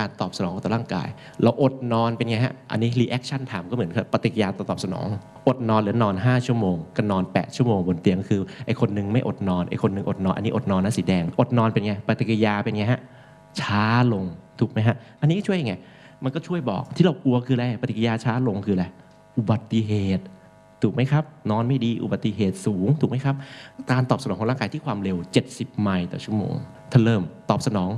การตอบสนองต่อร่างกายเราอดนอนเป็นไงฮะอันนี้ reaction time ก็เหมือนปฏิกิริยาต่อตอบสนองอดนอนหรือนอน5ชั่วโมงกับนอน8ชั่วโมงบนเตียงคือไอ้คนนึงไม่อดนอนไอ้คนนึงอดนอนอันนี้อดนอนนะสีแดงอดนอนเป็นไงปฏิกิริยาเป็นไงฮะช้าลงถูกไหมฮะอันนี้ช่วยไงมันก็ช่วยบอกที่เรากลัวคืออะไรปฏิกิริยาช้าลงคืออะไรอุบัติเหตุถูกไหมครับนอนไม่ดีอุบัติเหตุสูงถูกไหมครับการตอบสนองของร่างกายที่ความเร็ว70ไมล์ต่อชั่วโมงถ้าเริ่มตอบสนอง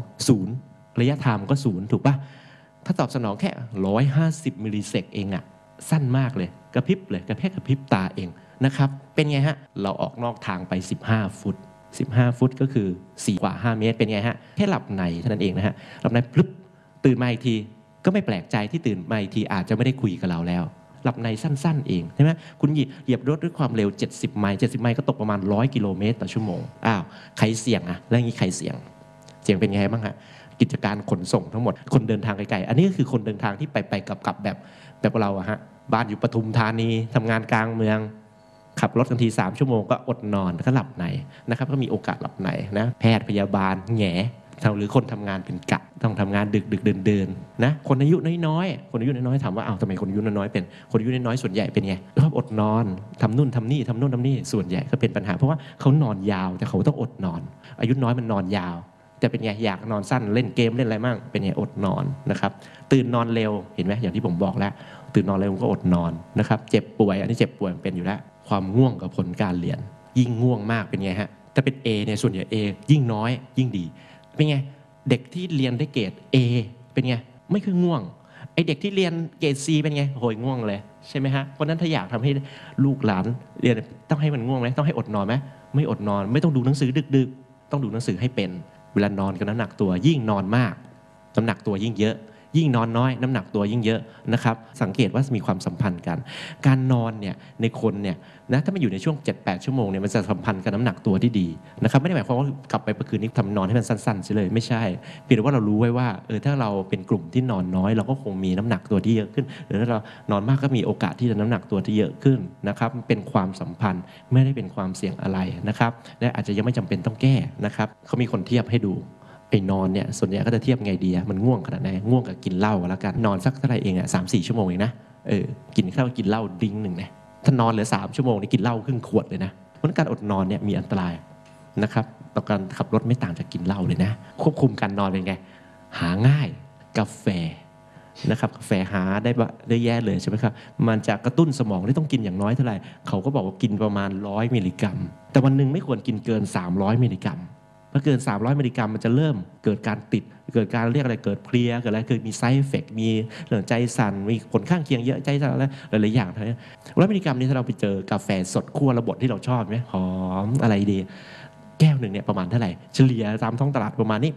0ระยะทางก็0ถูกป่ะถ้าตอบสนองแค่150มิลลิเซกเองอะสั้นมากเลยกระพริบเลยกระพริบตาเองนะครับเป็นไงฮะเราออกนอกทางไป15ฟุต15ฟุตก็คือ4กว่า5เมตรเป็นไงฮะแค่หลับในเท่านั้นเองนะฮะหลับในพลึบตื่นมาอีกทีก็ไม่แปลกใจที่ตื่นมาอีกทีอาจจะไม่ได้คุยกับเราแล้วหลับในสั้นๆเองใช่ไหมคุณเหยียบรถด้วยความเร็ว70ไมล์70ไมล์ก็ตกประมาณ100กิโลเมตรต่อชั่วโมงอ้าวใครเสี่ยงอะแล้วอย่างนี้ใครเสี่ยงเป็นไงบ้างฮะกิจการขนส่งทั้งหมดคนเดินทางไกลๆอันนี้ก็คือคนเดินทางที่ไปกลับแบบเราอะฮะบ้านอยู่ปทุมธานีทำงานกลางเมืองขับรถกันที3ชั่วโมงก็อดนอนก็หลับในนะครับก็มีโอกาสหลับในนะแพทย์พยาบาลแหงหรือคนทำงานเป็นกะต้องทำงานดึกเดินนะคนอายุน้อยๆคนอายุน้อยๆถามว่าอ้าวทำไมคนอายุน้อยๆเป็นคนอายุน้อยๆส่วนใหญ่เป็นไงชอบอดนอนทำนู่นทำนี่ส่วนใหญ่ก็เป็นปัญหาเพราะว่าเขานอนยาวแต่เขาต้องอดนอนอายุน้อยมันนอนยาวแต่เป็นไงอยากนอนสั้นเล่นเกมเล่นอะไรมั่งเป็นไงอดนอนนะครับตื่นนอนเร็วเห็นไหมอย่างที่ผมบอกแล้วตื่นนอนเร็วก็อดนอนนะครับเจ็บป่วยอันนี้เจ็บป่วยเป็นอยู่แล้วความง่วงกับผลการเรียนยิ่งง่วงมากเป็นไงฮะถ้าเป็น A เนี่ยส่วนใหญ่ A ยิ่งน้อยยิ่งดีเป็นไงเด็กที่เรียนได้เกรด A เป็นไงไม่คือง่วงไอเด็กที่เรียนเกรด C เป็นไงโหยง่วงเลยใช่ไหมฮะเพราะนั้นถ้าอยากทำให้ลูกหลานเรียนต้องให้มันง่วงไหมต้องให้อดนอนไหมไม่อดนอนไม่ต้องดูหนังสือดึกๆต้องดูหนังสือให้เป็นเวลานอนกับน้ำหนักตัวยิ่งนอนมากน้ำหนักตัวยิ่งเยอะยิ่งนอนน้อยน้ำหนักตัวยิ่งเยอะนะครับสังเกตว่ามีความสัมพันธ์กันการนอนเนี่ยในคนเนี่ยนะถ้ามันอยู่ในช่วง 7-8 ชั่วโมงเนี่ยมันจะสัมพันธ์กับน้ำหนักตัวที่ดีนะครับไม่ได้หมายความว่ากลับไปเมื่อคืนนี้ทำนอนให้มันสั้นๆเลยไม่ใช่เพียงแต่ว่าเรารู้ไว้ว่าถ้าเราเป็นกลุ่มที่นอนน้อยเราก็คงมีน้ำหนักตัวที่เยอะขึ้นหรือถ้าเรานอนมากก็มีโอกาสที่จะน้ำหนักตัวที่เยอะขึ้นนะครับเป็นความสัมพันธ์ไม่ได้เป็นความเสี่ยงอะไรนะครับและอาจจะยังไม่จำเป็นต้องแก้นะครับเขามีคนเทียบให้ดูไอ้นอนเนี่ยส่วนใหญ่ก็จะเทียบไงดีมันง่วงขนาดไหนง่วงกับกินเหล้าแล้วกันนอนสักเท่าไหร่เอง3-4 ชั่วโมงเองนะกินข้าวกินเหล้าดิ้งหนึ่งนะถ้านอนเหลือ3 ชั่วโมงนี่กินเหล้าครึ่งขวดเลยนะเพราะการอดนอนเนี่ยมีอันตรายนะครับต่อการขับรถไม่ต่างจากกินเหล้าเลยนะควบคุมการนอนเป็นไงหาง่ายกาแฟนะครับกาแฟหาได้แย่เลยใช่ไหมครับมันจะกระตุ้นสมองที่ต้องกินอย่างน้อยเท่าไหร่เขาก็บอกว่ากินประมาณ100 มิลลิกรัมแต่วันหนึ่งไม่ควรกินเกิน300 มิลลิกรัมพอเกิน300 มิลลิกรัมมันจะเริ่มเกิดการติดเกิดการเรียกอะไรเกิดเพลียเกิดอะไรคือมี side effect มีเรื่องใจสั่นมีผลข้างเคียงเยอะใจสั่นอะไรหลายๆอย่างทั้งนั้น100 มิลลิกรัมนี้ถ้าเราไปเจอกาแฟสดคั่วระบดที่เราชอบไหมหอมอะไรดีแก้วหนึ่งเนี่ยประมาณเท่าไหร่เฉลี่ยตามท้องตลาดประมาณนี้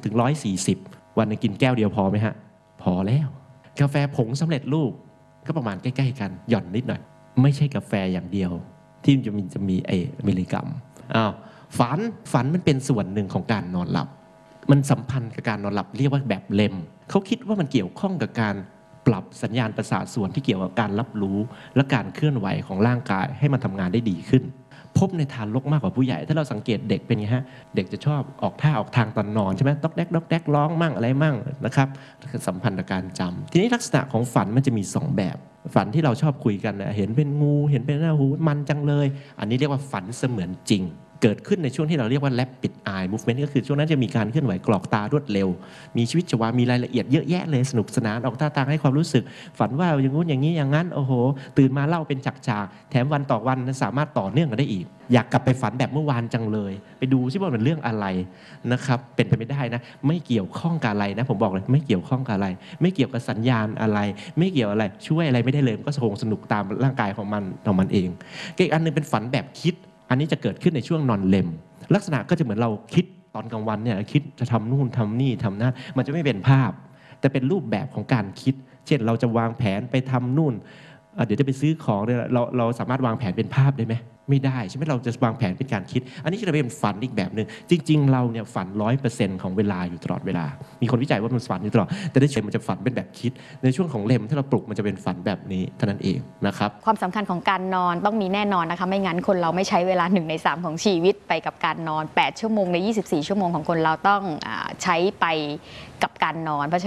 80-140วันนึงกินแก้วเดียวพอไหมฮะพอแล้วกาแฟผงสำเร็จรูปก็ประมาณใกล้ๆกันหย่อนนิดหน่อยไม่ใช่กาแฟอย่างเดียวที่จะมีมิลลิกรัมฝันมันเป็นส่วนหนึ่งของการนอนหลับมันสัมพันธ์กับการนอนหลับเรียกว่าแบบเลมเขาคิดว่ามันเกี่ยวข้องกับการปรับสัญญาณประสาทส่วนที่เกี่ยวกับการรับรู้และการเคลื่อนไหวของร่างกายให้มันทำงานได้ดีขึ้นพบในทารกมากกว่าผู้ใหญ่ถ้าเราสังเกตเด็กเป็นไงฮะเด็กจะชอบออกท่าออกทางตอนนอนใช่ไหมดอกแดกร้องมั่งอะไรมั่งนะครับสัมพันธ์กับการจำทีนี้ลักษณะของฝันมันจะมี2แบบฝันที่เราชอบคุยกันนะเห็นเป็นงูเห็นเป็นหน้าหูมันจังเลยอันนี้เรียกว่าฝันเสมือนจริงเกิดขึ้นในช่วงที่เราเรียกว่า rapid eye movement ก็คือช่วงนั้นจะมีการเคลื่อนไหวกรอกตารวดเร็วมีชีวิตชีวามีรายละเอียดเยอะแยะเลยสนุกสนานออกท่าทางให้ความรู้สึกฝันว่าอย่างงู้นอย่างนี้อย่างนั้นโอ้โหตื่นมาเล่าเป็นฉากๆแถมวันต่อวันสามารถต่อเนื่องกันได้อีกอยากกลับไปฝันแบบเมื่อวานจังเลยไปดูซิว่ามันเรื่องอะไรนะครับเป็นไปไม่ได้นะไม่เกี่ยวข้องกับอะไรนะผมบอกเลยไม่เกี่ยวข้องกับอะไรไม่เกี่ยวกับสัญญาณอะไรไม่เกี่ยวอะไรช่วยอะไรไม่ได้เลยมันก็คงสนุกตามร่างกายของมันเองอีกอันนึงเป็นฝันแบบคิดอันนี้จะเกิดขึ้นในช่วงนอนเลมลักษณะก็จะเหมือนเราคิดตอนกลางวันเนี่ยคิดจะทำนู่นทำนี่ทำนั่นมันจะไม่เป็นภาพแต่เป็นรูปแบบของการคิดเช่นเราจะวางแผนไปทำนู่นเดี๋ยวจะไปซื้อของเนี่ยเราสามารถวางแผนเป็นภาพได้ไหมไม่ได้ใช่ไหมเราจะวางแผนเป็นการคิดอันนี้จะเป็นฝันอีกแบบนึงจริงๆเราเนี่ยฝัน 100% ของเวลาอยู่ตลอดเวลามีคนวิจัยว่ามันฝันอยู่ตลอดแต่ได้เฉยมันจะฝันเป็นแบบคิดในช่วงของเลมที่เราปลุกมันจะเป็นฝันแบบนี้เท่านั้นเองนะครับความสำคัญของการนอนต้องมีแน่นอนนะคะไม่งั้นคนเราไม่ใช้เวลา1 ใน 3ของชีวิตไปกับการนอน8 ชั่วโมงใน24 ชั่วโมงของคนเราต้องใช้ไปกับการนอนเพราะ